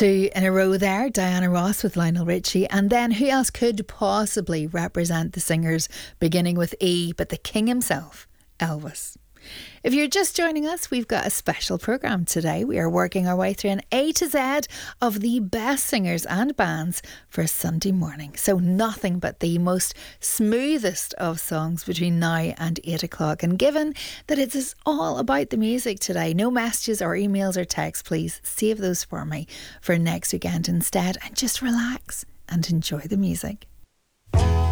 Two in a row there, Diana Ross with Lionel Richie. And then who else could possibly represent the singers beginning with E but the king himself, Elvis? If you're just joining us, we've got a special programme today. We are working our way through an A to Z of the best singers and bands for Sunday morning. So nothing but the most smoothest of songs between now and 8 o'clock. And given that it is all about the music today, no messages or emails or texts, please save those for me for next weekend instead, and just relax and enjoy the music.